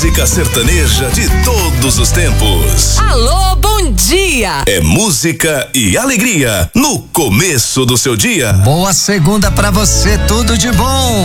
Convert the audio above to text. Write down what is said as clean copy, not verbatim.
música sertaneja de todos os tempos. Alô, bom dia! É música e alegria no começo do seu dia. Boa segunda pra você, tudo de bom.